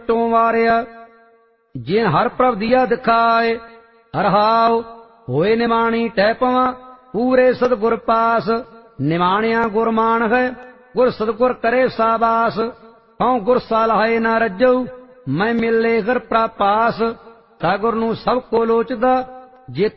ਵਿਟੋਂ ਵਾਰਿਆ। ਜਿਨ ਹਰ ਪ੍ਰਭ ਦੀਆ ਦਿਖਾਏ ਹਰਹਾਉ ਹੋਏ ਨਿਮਾਣੀ ਟਹਿ ਪਵਾਂ ਪੂਰੇ ਸਤਿਗੁਰ ਪਾਸ। ਨਿਮਾਣਿਆ ਗੁਰ ਮਾਨ ਹੈ ਗੁਰ ਸਤਿਗੁਰ ਕਰੇ ਸਾਬਾਸ। ਹਉ ਗੁਰ ਸਲਾਹੇ ਨਾ ਰੱਜਉ ਮੈਂ ਮਿਲੇ ਹਰ ਪ੍ਰਪਾਸ। ਸਤਿਗੁਰ ਨੂੰ ਸਭ ਕੋ ਲੋਚਦਾ ਜੇ